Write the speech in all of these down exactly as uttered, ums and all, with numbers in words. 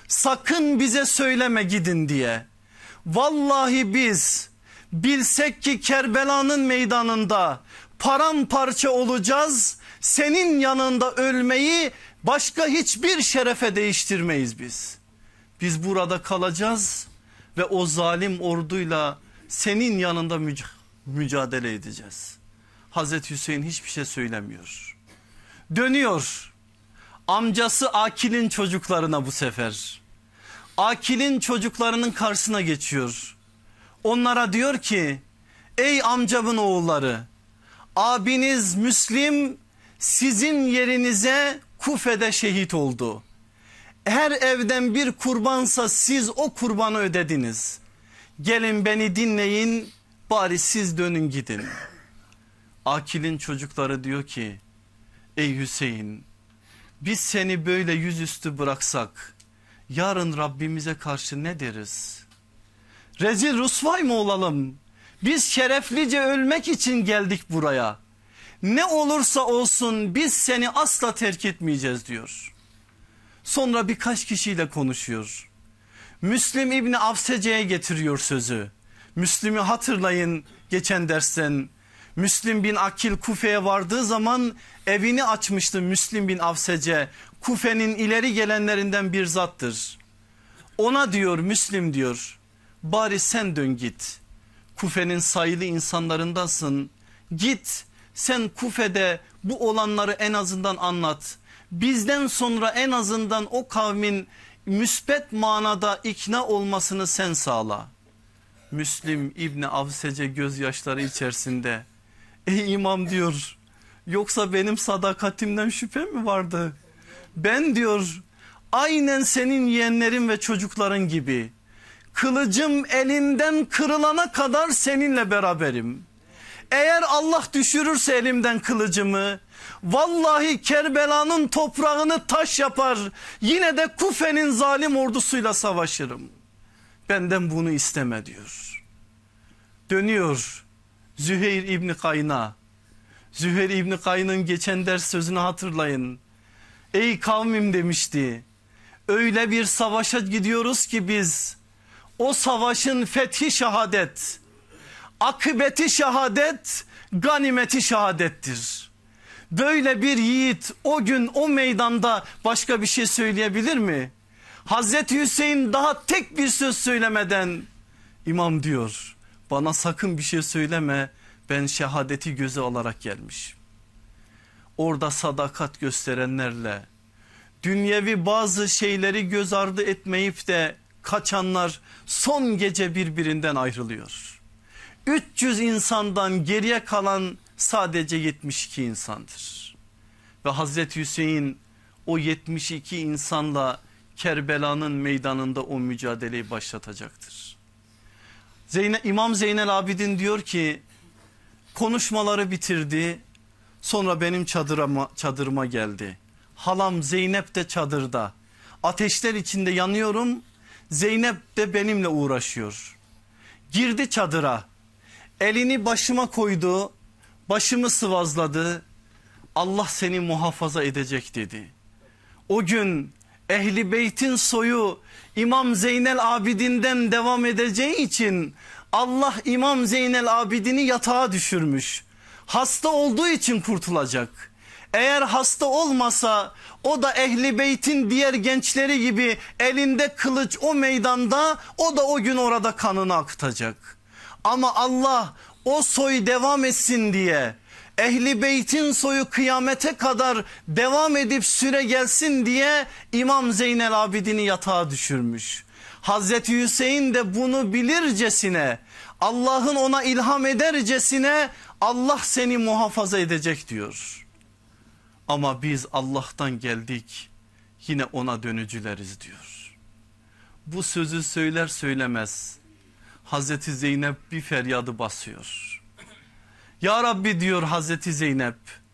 sakın bize söyleme gidin diye. Vallahi biz bilsek ki Kerbela'nın meydanında paramparça olacağız, senin yanında ölmeyi başka hiçbir şerefe değiştirmeyiz biz. Biz burada kalacağız ve o zalim orduyla senin yanında müc mücadele edeceğiz. Hazreti Hüseyin hiçbir şey söylemiyor. Dönüyor amcası Akil'in çocuklarına bu sefer. Akil'in çocuklarının karşısına geçiyor. Onlara diyor ki, ey amcamın oğulları, abiniz Müslim sizin yerinize Kufe'de şehit oldu. Her evden bir kurbansa siz o kurbanı ödediniz. Gelin beni dinleyin, bari siz dönün gidin. Akil'in çocukları diyor ki, ey Hüseyin, biz seni böyle yüzüstü bıraksak yarın Rabbimize karşı ne deriz? Rezil rusvay mı olalım? Biz şereflice ölmek için geldik buraya. Ne olursa olsun biz seni asla terk etmeyeceğiz diyor. Sonra birkaç kişiyle konuşuyor. Müslim İbni Avsece'ye getiriyor sözü. Müslim'i hatırlayın geçen dersten. Müslim bin Akil Kufe'ye vardığı zaman evini açmıştı Müslim bin Avsece. Kufe'nin ileri gelenlerinden bir zattır. Ona diyor, Müslim diyor, bari sen dön git. Kufe'nin sayılı insanlarındasın. Git sen Kufe'de bu olanları en azından anlat. Bizden sonra en azından o kavmin müsbet manada ikna olmasını sen sağla. Müslim İbni Avsece gözyaşları içerisinde, ey imam diyor, yoksa benim sadakatimden şüphe mi vardı? Ben diyor aynen senin yeğenlerin ve çocukların gibi kılıcım elimden kırılana kadar seninle beraberim. Eğer Allah düşürürse elimden kılıcımı, vallahi Kerbela'nın toprağını taş yapar, yine de Kufe'nin zalim ordusuyla savaşırım. Benden bunu isteme diyor. Dönüyor Züheyr İbni Kayn'a. Züheyr İbni Kayn'ın geçen ders sözünü hatırlayın. Ey kavmim demişti, öyle bir savaşa gidiyoruz ki biz, o savaşın fethi şehadet, akıbeti şehadet, ganimeti şehadettir. Böyle bir yiğit o gün o meydanda başka bir şey söyleyebilir mi? Hazreti Hüseyin daha tek bir söz söylemeden, imam diyor, bana sakın bir şey söyleme, ben şehadeti göze alarak gelmişim. Orada sadakat gösterenlerle, dünyevi bazı şeyleri göz ardı etmeyip de kaçanlar son gece birbirinden ayrılıyor. üç yüz insandan geriye kalan sadece yetmiş iki insandır. Ve Hazreti Hüseyin o yetmiş iki insanla Kerbela'nın meydanında o mücadeleyi başlatacaktır. Zeyne, İmam Zeynel Abidin diyor ki, konuşmaları bitirdi, sonra benim çadırıma, çadırıma geldi. Halam Zeynep de çadırda, ateşler içinde yanıyorum, Zeynep de benimle uğraşıyor. Girdi çadıra, elini başıma koydu, başımı sıvazladı, Allah seni muhafaza edecek dedi. O gün Ehli Beyt'in soyu İmam Zeynel Abidin'den devam edeceği için Allah İmam Zeynel Abidin'i yatağa düşürmüş. Hasta olduğu için kurtulacak. Eğer hasta olmasa o da Ehli Beyt'in diğer gençleri gibi elinde kılıç o meydanda, o da o gün orada kanını akıtacak. Ama Allah o soy devam etsin diye, Ehli Beyt'in soyu kıyamete kadar devam edip süre gelsin diye İmam Zeynel Abidin'i yatağa düşürmüş. Hazreti Hüseyin de bunu bilircesine, Allah'ın ona ilham edercesine Allah seni muhafaza edecek diyor. Ama biz Allah'tan geldik, yine ona dönücüleriz diyor. Bu sözü söyler söylemez Hazreti Zeynep bir feryadı basıyor. Ya Rabbi diyor Hazreti Zeynep,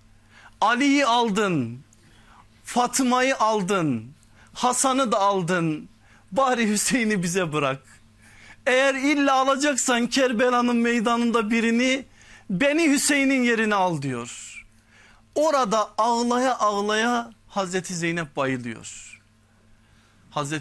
Ali'yi aldın, Fatıma'yı aldın, Hasan'ı da aldın, bari Hüseyin'i bize bırak. Eğer illa alacaksan Kerbela'nın meydanında birini, beni Hüseyin'in yerine al diyor. Orada ağlaya ağlaya Hazreti Zeynep bayılıyor. Hazreti